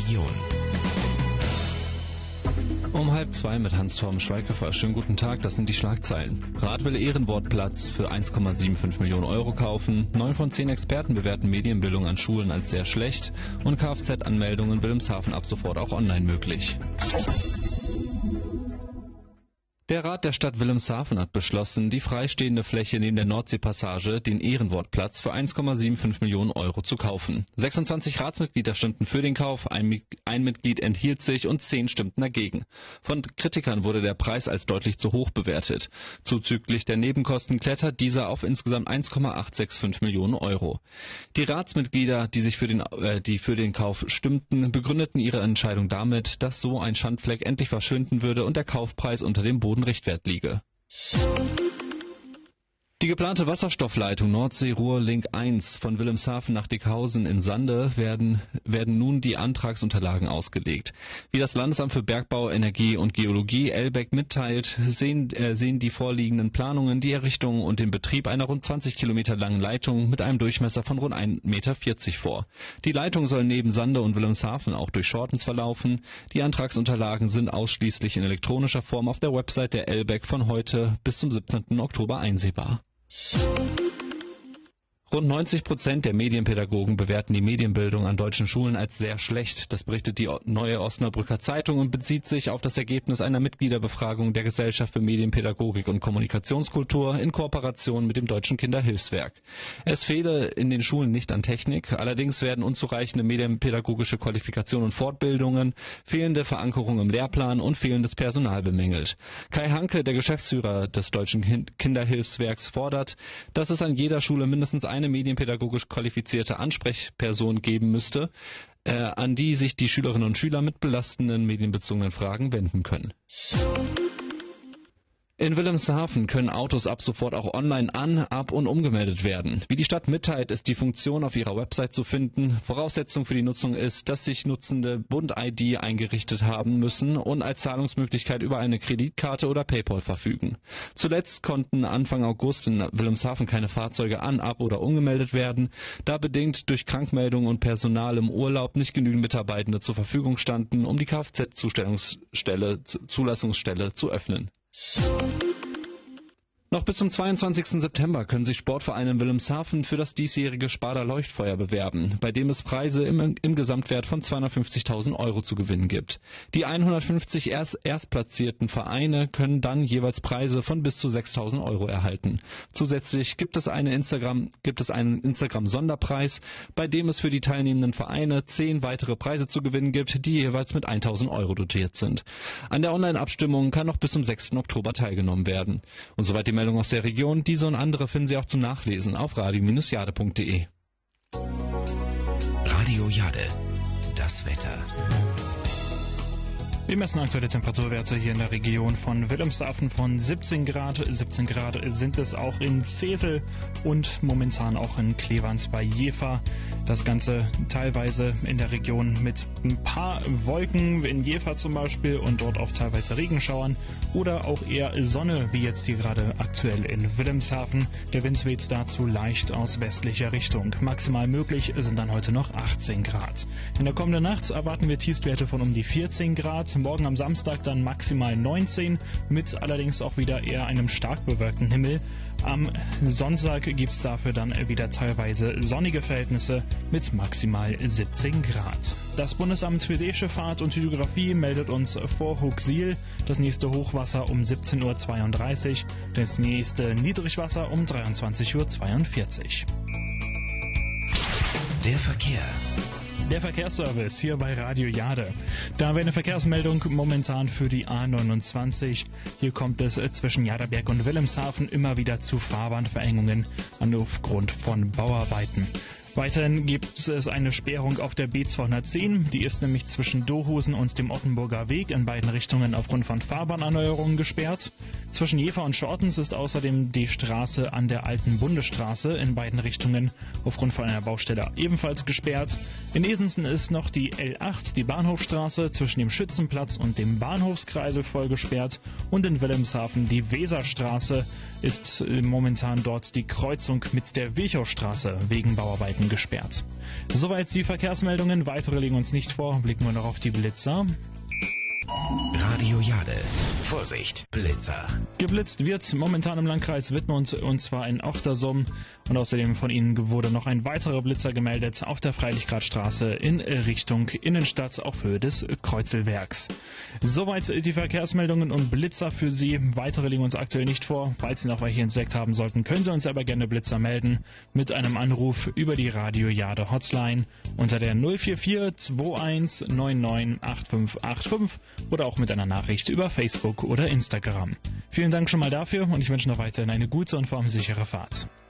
Region. Um 1:30 mit Hans-Torben Schweighöfer. Schönen guten Tag, das sind die Schlagzeilen. Rat will Ehrenwortplatz für 1,75 Millionen Euro kaufen. 9 von 10 Experten bewerten Medienbildung an Schulen als sehr schlecht. Und Kfz-Anmeldungen in Wilhelmshaven ab sofort auch online möglich. Der Rat der Stadt Wilhelmshaven hat beschlossen, die freistehende Fläche neben der Nordseepassage, den Ehrenwortplatz, für 1,75 Millionen Euro zu kaufen. 26 Ratsmitglieder stimmten für den Kauf, ein Mitglied enthielt sich und 10 stimmten dagegen. Von Kritikern wurde der Preis als deutlich zu hoch bewertet. Zuzüglich der Nebenkosten klettert dieser auf insgesamt 1,865 Millionen Euro. Die Ratsmitglieder, die für den Kauf stimmten, begründeten ihre Entscheidung damit, dass so ein Schandfleck endlich verschwinden würde und der Kaufpreis unter dem Bodenrichtwert liege. Die geplante Wasserstoffleitung Nordsee-Ruhr-Link 1 von Wilhelmshaven nach Dickhausen in Sande werden nun die Antragsunterlagen ausgelegt. Wie das Landesamt für Bergbau, Energie und Geologie ELBEG mitteilt, sehen die vorliegenden Planungen die Errichtung und den Betrieb einer rund 20 Kilometer langen Leitung mit einem Durchmesser von rund 1,40 Meter vor. Die Leitung soll neben Sande und Wilhelmshaven auch durch Schortens verlaufen. Die Antragsunterlagen sind ausschließlich in elektronischer Form auf der Website der ELBEG von heute bis zum 17. Oktober einsehbar. Rund 90% der Medienpädagogen bewerten die Medienbildung an deutschen Schulen als sehr schlecht. Das berichtet die Neue Osnabrücker Zeitung und bezieht sich auf das Ergebnis einer Mitgliederbefragung der Gesellschaft für Medienpädagogik und Kommunikationskultur in Kooperation mit dem Deutschen Kinderhilfswerk. Es fehle in den Schulen nicht an Technik, allerdings werden unzureichende medienpädagogische Qualifikationen und Fortbildungen, fehlende Verankerung im Lehrplan und fehlendes Personal bemängelt. Kai Hanke, der Geschäftsführer des Deutschen Kinderhilfswerks, fordert, dass es an jeder Schule mindestens eine medienpädagogisch qualifizierte Ansprechperson geben müsste, an die sich die Schülerinnen und Schüler mit belastenden medienbezogenen Fragen wenden können. In Wilhelmshaven können Autos ab sofort auch online ab- und umgemeldet werden. Wie die Stadt mitteilt, ist die Funktion auf ihrer Website zu finden. Voraussetzung für die Nutzung ist, dass sich Nutzende Bund-ID eingerichtet haben müssen und als Zahlungsmöglichkeit über eine Kreditkarte oder PayPal verfügen. Zuletzt konnten Anfang August in Wilhelmshaven keine Fahrzeuge ab- oder umgemeldet werden, da bedingt durch Krankmeldungen und Personal im Urlaub nicht genügend Mitarbeitende zur Verfügung standen, um die Kfz-Zulassungsstelle zu öffnen. Noch bis zum 22. September können sich Sportvereine in Wilhelmshaven für das diesjährige Sparda Leuchtfeuer bewerben, bei dem es Preise im Gesamtwert von 250.000 Euro zu gewinnen gibt. Die 150 erstplatzierten Vereine können dann jeweils Preise von bis zu 6.000 Euro erhalten. Zusätzlich gibt es einen Instagram-Sonderpreis, bei dem es für die teilnehmenden Vereine 10 weitere Preise zu gewinnen gibt, die jeweils mit 1.000 Euro dotiert sind. An der Online-Abstimmung kann noch bis zum 6. Oktober teilgenommen werden. Und soweit die Meldung aus der Region. Diese und andere finden Sie auch zum Nachlesen auf radio-jade.de. Radio Jade, das Wetter. Wir messen aktuelle Temperaturwerte hier in der Region von Wilhelmshaven von 17 Grad. 17 Grad sind es auch in Zesel und momentan auch in Clevans bei Jever. Das Ganze teilweise in der Region mit ein paar Wolken, in Jever zum Beispiel, und dort auch teilweise Regenschauern oder auch eher Sonne, wie jetzt hier gerade aktuell in Wilhelmshaven. Der Wind weht dazu leicht aus westlicher Richtung. Maximal möglich sind dann heute noch 18 Grad. In der kommenden Nacht erwarten wir Tiefstwerte von um die 14 Grad. Morgen am Samstag dann maximal 19, mit allerdings auch wieder eher einem stark bewölkten Himmel. Am Sonntag gibt es dafür dann wieder teilweise sonnige Verhältnisse mit maximal 17 Grad. Das Bundesamt für Seeschifffahrt und Hydrographie meldet uns vor Huxil das nächste Hochwasser um 17:32 Uhr, das nächste Niedrigwasser um 23:42 Uhr. Der Verkehr. Der Verkehrsservice hier bei Radio Jade. Da haben wir eine Verkehrsmeldung momentan für die A29. Hier kommt es zwischen Jaderberg und Wilhelmshaven immer wieder zu Fahrbahnverengungen aufgrund von Bauarbeiten. Weiterhin gibt es eine Sperrung auf der B210. Die ist nämlich zwischen Dohusen und dem Ottenburger Weg in beiden Richtungen aufgrund von Fahrbahnerneuerungen gesperrt. Zwischen Jever und Schortens ist außerdem die Straße an der alten Bundesstraße in beiden Richtungen aufgrund von einer Baustelle ebenfalls gesperrt. In Esensen ist noch die L8, die Bahnhofstraße, zwischen dem Schützenplatz und dem Bahnhofskreisel voll gesperrt. Und in Wilhelmshaven die Weserstraße ist momentan dort die Kreuzung mit der Wilchaustraße wegen Bauarbeiten Minuten gesperrt. Soweit die Verkehrsmeldungen. Weitere liegen uns nicht vor. Blicken wir noch auf die Blitzer. Radio Jade. Vorsicht, Blitzer. Geblitzt wird momentan im Landkreis Wittmund und zwar in Ochtersum. Und außerdem von Ihnen wurde noch ein weiterer Blitzer gemeldet auf der Freilichtgradstraße in Richtung Innenstadt auf Höhe des Kreuzelwerks. Soweit die Verkehrsmeldungen und Blitzer für Sie. Weitere liegen uns aktuell nicht vor. Falls Sie noch welche entdeckt haben sollten, können Sie uns aber gerne Blitzer melden mit einem Anruf über die Radio Jade Hotline unter der 044 21 99 8585 oder auch mit einer Nachricht über Facebook oder Instagram. Vielen Dank schon mal dafür und ich wünsche noch weiterhin eine gute und vor allem sichere Fahrt.